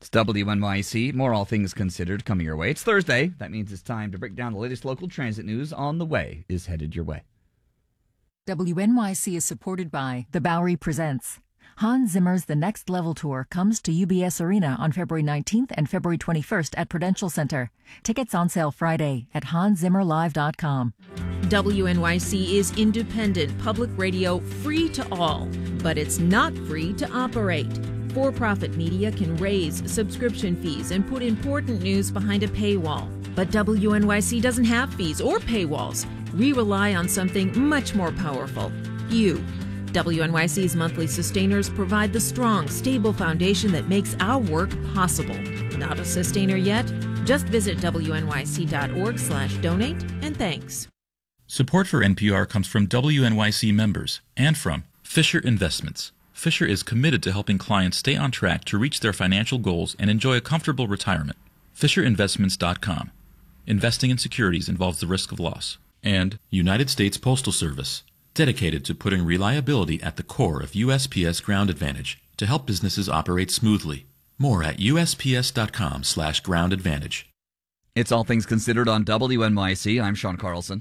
It's WNYC. More All Things Considered coming your way. It's Thursday. That means it's time to break down the latest local transit news on the way is headed your way. WNYC is supported by The Bowery Presents. Hans Zimmer's The Next Level Tour comes to UBS Arena on February 19th and February 21st at Prudential Center. Tickets on sale Friday at hanszimmerlive.com. WNYC is independent public radio, free to all, but it's not free to operate. For-profit media can raise subscription fees and put important news behind a paywall. But WNYC doesn't have fees or paywalls. We rely on something much more powerful, you. WNYC's monthly sustainers provide the strong, stable foundation that makes our work possible. Not a sustainer yet? Just visit WNYC.org/donate and thanks. Support for NPR comes from WNYC members and from Fisher Investments. Fisher is committed to helping clients stay on track to reach their financial goals and enjoy a comfortable retirement. FisherInvestments.com. Investing in securities involves the risk of loss. And United States Postal Service, dedicated to putting reliability at the core of USPS Ground Advantage to help businesses operate smoothly. More at USPS.com/Ground Advantage. It's All Things Considered on WNYC. I'm Sean Carlson.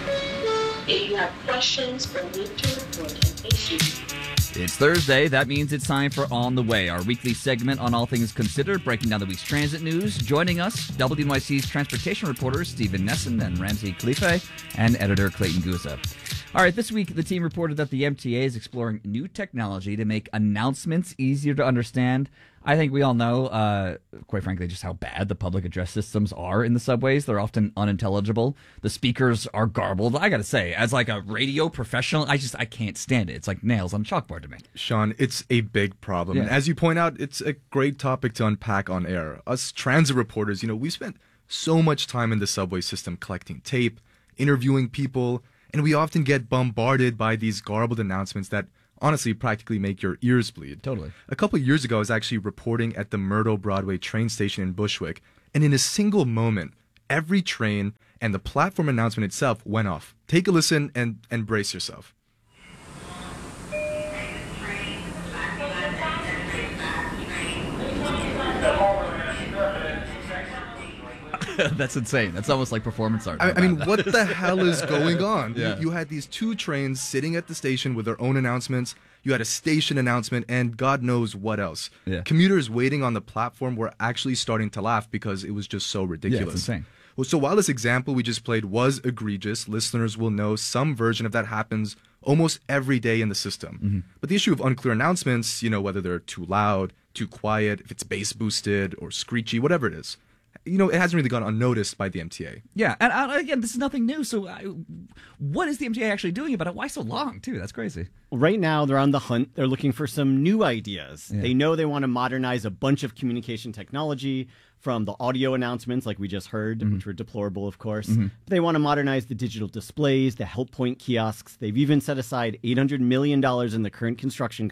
If you have questions for Winter or an issue. It's Thursday. That means it's time for On the Way, our weekly segment on All Things Considered, breaking down the week's transit news. Joining us, WNYC's transportation reporters Stephen Nesson and Ramsey Khalife, and editor Clayton Guza. All right, this week the team reported that the MTA is exploring new technology to make announcements easier to understand. I think we all know, quite frankly, just how bad the public address systems are in the subways. They're often unintelligible. The speakers are garbled. I got to say, as like a radio professional, I can't stand it. It's like nails on a chalkboard to me. Sean, it's a big problem. Yeah. And as you point out, it's a great topic to unpack on air. Us transit reporters, we spent so much time in the subway system collecting tape, interviewing people, and we often get bombarded by these garbled announcements that honestly practically make your ears bleed. Totally. A couple of years ago, I was actually reporting at the Myrtle Broadway train station in Bushwick, and in a single moment, every train and the platform announcement itself went off. Take a listen and brace yourself. That's insane. That's almost like performance art. I mean, what the hell is going on? Yeah. You had these two trains sitting at the station with their own announcements. You had a station announcement and God knows what else. Yeah. Commuters waiting on the platform were actually starting to laugh because it was just so ridiculous. Yeah, it's insane. Well, so while this example we just played was egregious, listeners will know some version of that happens almost every day in the system. Mm-hmm. But the issue of unclear announcements, whether they're too loud, too quiet, if it's bass boosted or screechy, whatever it is, it hasn't really gone unnoticed by the MTA. Yeah, and again, this is nothing new. So, what is the MTA actually doing about it? Why so long, too? That's crazy. Right now, they're on the hunt. They're looking for some new ideas. Yeah. They know they want to modernize a bunch of communication technology, from the audio announcements, like we just heard, which were deplorable, of course. They want to modernize the digital displays, the help point kiosks. They've even set aside $800 million in the current construction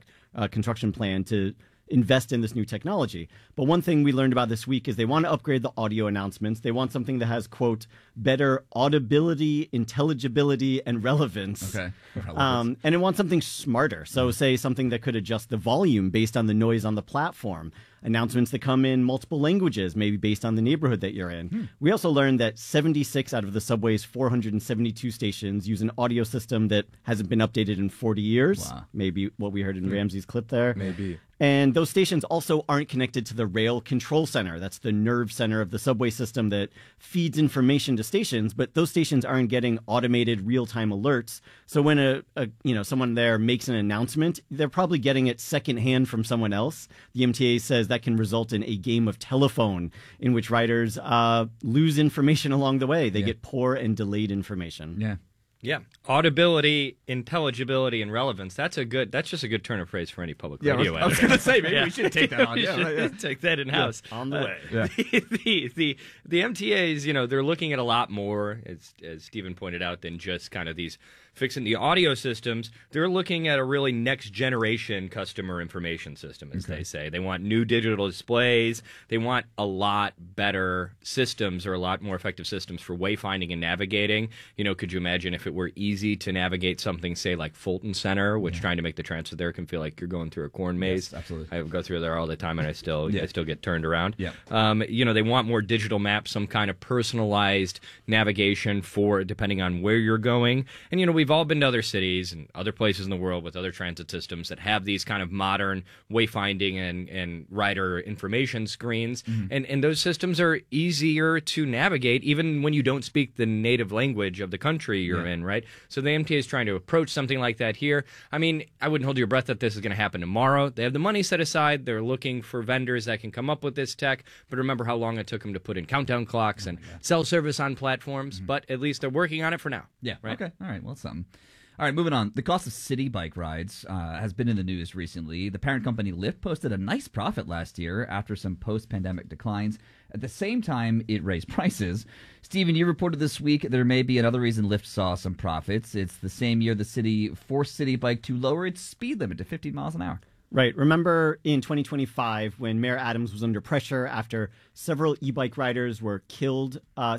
plan to invest in this new technology. But one thing we learned about this week is they want to upgrade the audio announcements. They want something that has, quote, better audibility, intelligibility, and relevance. Okay. And it wants something smarter. So say something that could adjust the volume based on the noise on the platform. Announcements that come in multiple languages, maybe based on the neighborhood that you're in. We also learned that 76 out of the subway's 472 stations use an audio system that hasn't been updated in 40 years. Wow. Maybe what we heard in Ramsey's clip there. Maybe. And those stations also aren't connected to the rail control center. That's the nerve center of the subway system that feeds information to stations, but those stations aren't getting automated real-time alerts. So when someone there makes an announcement, they're probably getting it secondhand from someone else. The MTA says that can result in a game of telephone in which riders lose information along the way. They get poor and delayed information. Yeah. Yeah, audibility, intelligibility, and relevance. That's just a good turn of phrase for any public radio. I was going to say, maybe we should take that on. We should take that in house. On the way. Yeah. The MTAs, they're looking at a lot more, as Stephen pointed out, than just kind of these fixing the audio systems. They're looking at a really next-generation customer information system, as they say. They want new digital displays. They want a lot better systems, or a lot more effective systems for wayfinding and navigating. You know, could you imagine if it were easy to navigate something, say, like Fulton Center, which trying to make the transfer there can feel like you're going through a corn maze? Yes, absolutely. I go through there all the time, and I still get turned around. Yeah. You know, they want more digital maps, some kind of personalized navigation for depending on where you're going. And, you know, we've all been to other cities and other places in the world with other transit systems that have these kind of modern wayfinding and rider information screens. And those systems are easier to navigate even when you don't speak the native language of the country you're in, right? So the MTA is trying to approach something like that here. I mean, I wouldn't hold your breath that this is going to happen tomorrow. They have the money set aside. They're looking for vendors that can come up with this tech. But remember how long it took them to put in countdown clocks and cell service on platforms. But at least they're working on it for now. Yeah. Right? Okay. All right. Well, something. All right, moving on. The cost of city bike rides has been in the news recently. The parent company Lyft posted a nice profit last year after some post-pandemic declines. At the same time, it raised prices. Stephen, you reported this week there may be another reason Lyft saw some profits. It's the same year the city forced City Bike to lower its speed limit to 15 miles an hour. Right. Remember in 2025 when Mayor Adams was under pressure after several e-bike riders were killed,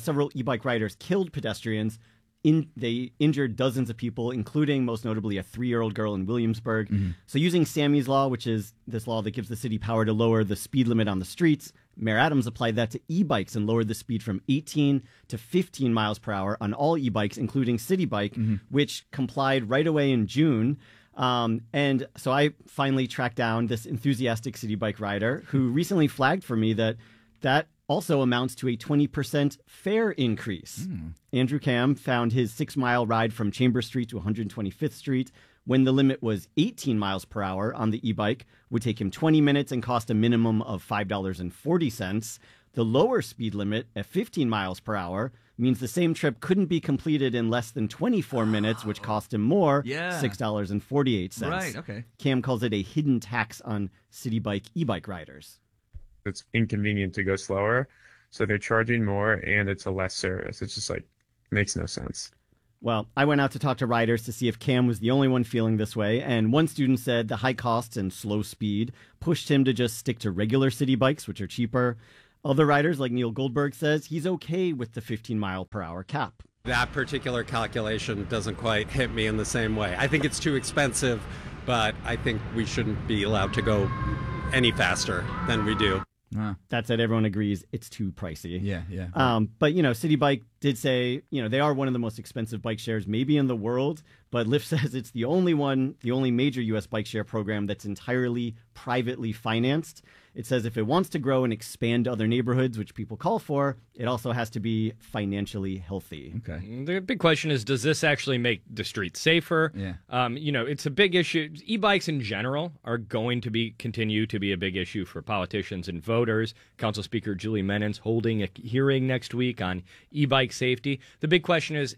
killed pedestrians. They injured dozens of people, including most notably a 3-year-old girl in Williamsburg. So using Sammy's Law, which is this law that gives the city power to lower the speed limit on the streets, Mayor Adams applied that to e-bikes and lowered the speed from 18 to 15 miles per hour on all e-bikes, including City Bike, which complied right away in June. And so I finally tracked down this enthusiastic City Bike rider who recently flagged for me that also amounts to a 20% fare increase. Andrew Cam found his 6-mile ride from Chambers Street to 125th Street when the limit was 18 miles per hour on the e-bike would take him 20 minutes and cost a minimum of $5.40. The lower speed limit at 15 miles per hour means the same trip couldn't be completed in less than 24 minutes, which cost him more, $6.48. Right, okay. Cam calls it a hidden tax on City Bike e-bike riders. It's inconvenient to go slower, so they're charging more, and it's a less service. It's just like, makes no sense. Well, I went out to talk to riders to see if Cam was the only one feeling this way, and one student said the high costs and slow speed pushed him to just stick to regular city bikes, which are cheaper. Other riders, like Neil Goldberg, says he's okay with the 15-mile-per-hour cap. That particular calculation doesn't quite hit me in the same way. I think it's too expensive, but I think we shouldn't be allowed to go any faster than we do. That said, everyone agrees it's too pricey. Yeah. But, you know, City Bike did say, you know, they are one of the most expensive bike shares maybe in the world, but Lyft says it's the only major U.S. bike share program that's entirely privately financed. It says if it wants to grow and expand to other neighborhoods, which people call for, it also has to be financially healthy. Okay. The big question is, does this actually make the streets safer? Yeah. You know, it's a big issue. E-bikes in general are going to continue to be a big issue for politicians and voters. Council Speaker Julie Menon's holding a hearing next week on e-bike safety. The big question is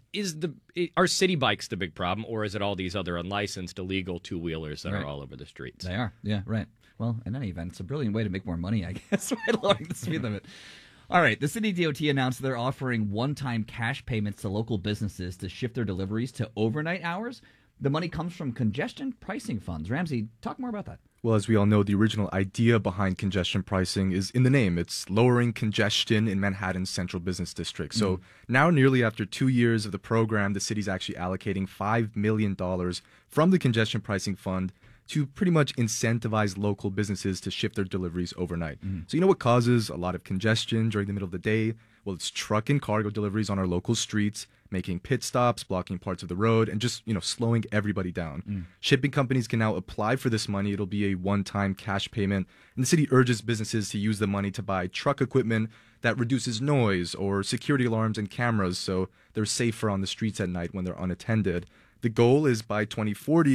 are city bikes the big problem, or is it all these other unlicensed, illegal two-wheelers that are all over the streets? They are. Yeah, right. Well, in any event, it's a brilliant way to make more money, I guess, by lowering the speed limit. All right, the city DOT announced they're offering one-time cash payments to local businesses to shift their deliveries to overnight hours. The money comes from congestion pricing funds. Ramsey, talk more about that. Well, as we all know, the original idea behind congestion pricing is in the name. It's lowering congestion in Manhattan's central business district. So now, nearly after 2 years of the program, the city's actually allocating $5 million from the congestion pricing fund to pretty much incentivize local businesses to shift their deliveries overnight. So you know what causes a lot of congestion during the middle of the day? Well, it's truck and cargo deliveries on our local streets, making pit stops, blocking parts of the road, and just, slowing everybody down. Shipping companies can now apply for this money. It'll be a one-time cash payment. And the city urges businesses to use the money to buy truck equipment that reduces noise or security alarms and cameras so they're safer on the streets at night when they're unattended. The goal is by 2040, the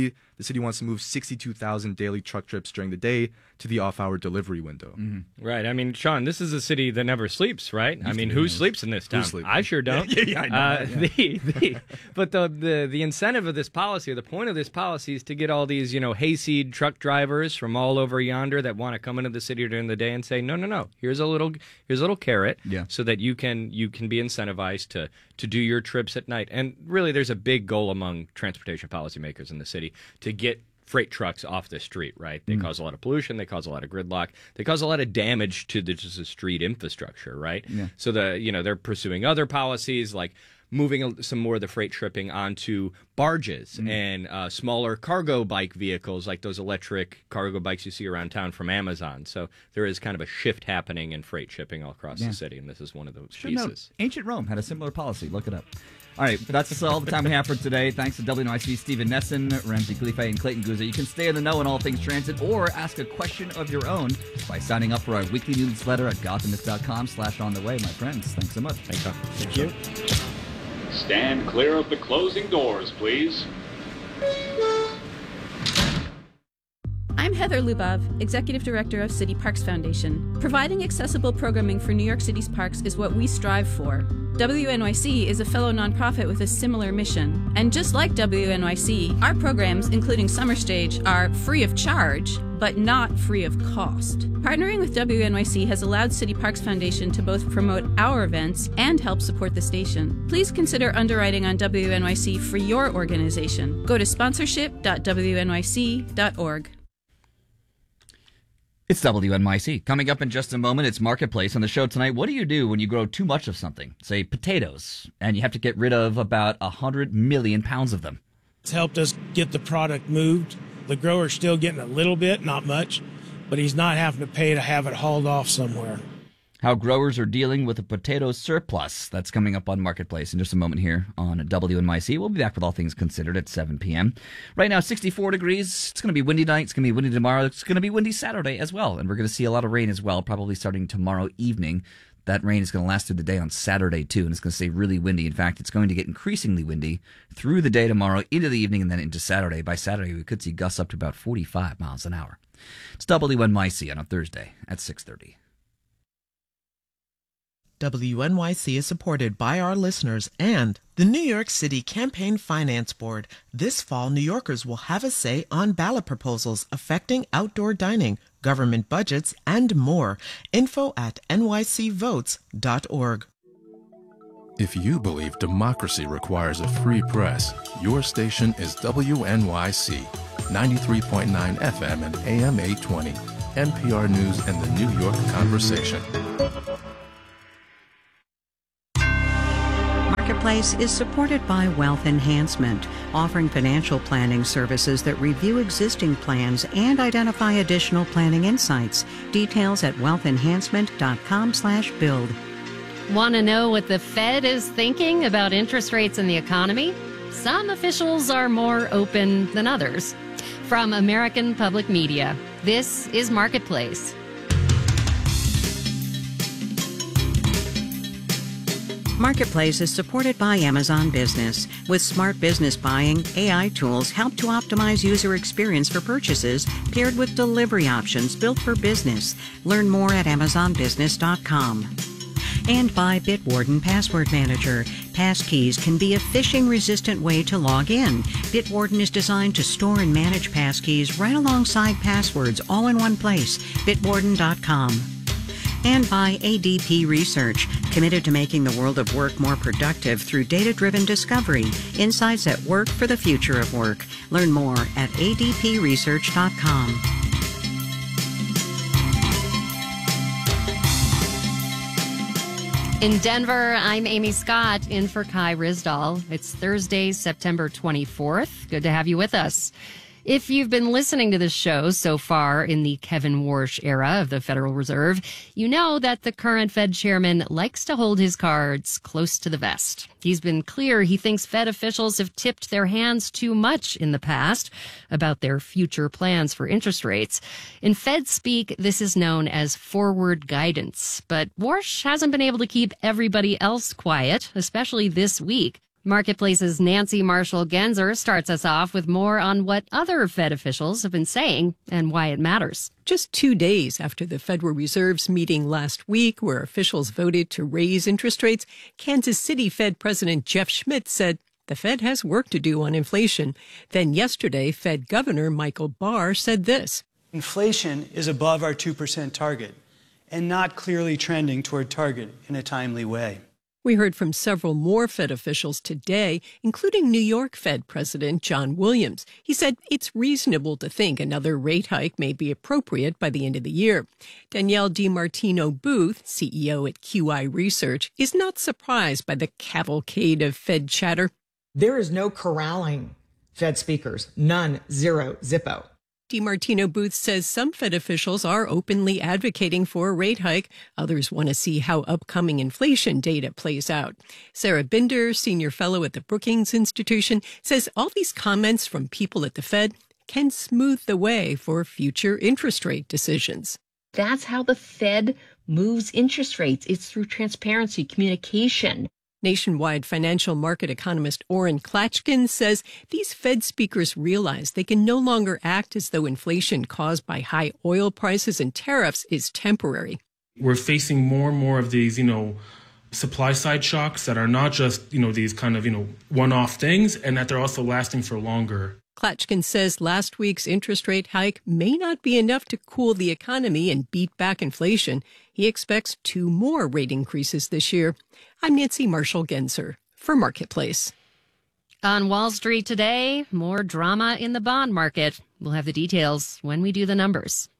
The city wants to move 62,000 daily truck trips during the day to the off-hour delivery window. Right. I mean, Sean, this is a city that never sleeps, right? I mean, who sleeps in this town? I sure don't. I know. But the incentive of this policy, or the point of this policy, is to get all these, hayseed truck drivers from all over yonder that want to come into the city during the day and say, no, here's a little carrot, so that you can be incentivized to do your trips at night. And really, there's a big goal among transportation policymakers in the city to get freight trucks off the street, right? They cause a lot of pollution. They cause a lot of gridlock. They cause a lot of damage to just the street infrastructure, right? Yeah. So they're pursuing other policies like moving some more of the freight shipping onto barges and smaller cargo bike vehicles like those electric cargo bikes you see around town from Amazon. So there is kind of a shift happening in freight shipping all across the city, and this is one of those pieces. Ancient Rome had a similar policy. Look it up. All right, but that's all the time we have for today. Thanks to WNYC Stephen Nesson, Ramsey Khalife, and Clayton Guzza. You can stay in the know on all things transit or ask a question of your own by signing up for our weekly newsletter at gothamist.com/ontheway, my friends. Thanks so much. Thank you. Stand clear of the closing doors, please. I'm Heather Lubov, Executive Director of City Parks Foundation. Providing accessible programming for New York City's parks is what we strive for. WNYC is a fellow nonprofit with a similar mission. And just like WNYC, our programs, including Summer Stage, are free of charge, but not free of cost. Partnering with WNYC has allowed City Parks Foundation to both promote our events and help support the station. Please consider underwriting on WNYC for your organization. Go to sponsorship.wnyc.org. It's WNYC. Coming up in just a moment, it's Marketplace. On the show tonight, what do you do when you grow too much of something, say potatoes, and you have to get rid of about 100 million pounds of them? It's helped us get the product moved. The grower's still getting a little bit, not much, but he's not having to pay to have it hauled off somewhere. How growers are dealing with a potato surplus. That's coming up on Marketplace in just a moment here on WNYC. We'll be back with All Things Considered at 7 p.m. Right now, 64 degrees. It's going to be windy tonight. It's going to be windy tomorrow. It's going to be windy Saturday as well. And we're going to see a lot of rain as well, probably starting tomorrow evening. That rain is going to last through the day on Saturday, too, and it's going to stay really windy. In fact, it's going to get increasingly windy through the day tomorrow, into the evening, and then into Saturday. By Saturday, we could see gusts up to about 45 miles an hour. It's WNYC on a Thursday at 6:30. WNYC is supported by our listeners and the New York City Campaign Finance Board. This fall, New Yorkers will have a say on ballot proposals affecting outdoor dining, government budgets, and more. Info at nycvotes.org. If you believe democracy requires a free press, your station is WNYC, 93.9 FM and AM 820, NPR News and the New York Conversation. Marketplace is supported by Wealth Enhancement, offering financial planning services that review existing plans and identify additional planning insights. Details at wealthenhancement.com/build. Want to know what the Fed is thinking about interest rates and the economy? Some officials are more open than others. From American Public Media, this is Marketplace. Marketplace is supported by Amazon Business. With smart business buying, AI tools help to optimize user experience for purchases, paired with delivery options built for business. Learn more at amazonbusiness.com. And by Bitwarden Password Manager. Passkeys can be a phishing-resistant way to log in. Bitwarden is designed to store and manage passkeys right alongside passwords, all in one place. Bitwarden.com. And by ADP Research, committed to making the world of work more productive through data-driven discovery. Insights at work for the future of work. Learn more at adpresearch.com. In Denver, I'm Amy Scott, in for Kai Rizdal. It's Thursday, September 24th. Good to have you with us. If you've been listening to this show so far in the Kevin Warsh era of the Federal Reserve, you know that the current Fed chairman likes to hold his cards close to the vest. He's been clear he thinks Fed officials have tipped their hands too much in the past about their future plans for interest rates. In Fed speak, this is known as forward guidance. But Warsh hasn't been able to keep everybody else quiet, especially this week. Marketplace's Nancy Marshall-Genzer starts us off with more on what other Fed officials have been saying and why it matters. Just 2 days after the Federal Reserve's meeting last week, where officials voted to raise interest rates, Kansas City Fed President Jeff Schmidt said the Fed has work to do on inflation. Then yesterday, Fed Governor Michael Barr said this. Inflation is above our 2% target and not clearly trending toward target in a timely way. We heard from several more Fed officials today, including New York Fed President John Williams. He said it's reasonable to think another rate hike may be appropriate by the end of the year. Danielle DiMartino Booth, CEO at QI Research, is not surprised by the cavalcade of Fed chatter. There is no corralling Fed speakers. None. Zero. Zippo. DiMartino Booth says some Fed officials are openly advocating for a rate hike. Others want to see how upcoming inflation data plays out. Sarah Binder, senior fellow at the Brookings Institution, says all these comments from people at the Fed can smooth the way for future interest rate decisions. That's how the Fed moves interest rates. It's through transparency, communication. Nationwide financial market economist Orrin Klatchkin says these Fed speakers realize they can no longer act as though inflation caused by high oil prices and tariffs is temporary. We're facing more and more of these, supply side shocks that are not just, these kind of, one-off things, and that they're also lasting for longer. Klatchkin says last week's interest rate hike may not be enough to cool the economy and beat back inflation. He expects 2 more rate increases this year. I'm Nancy Marshall-Genzer for Marketplace. On Wall Street today, more drama in the bond market. We'll have the details when we do the numbers.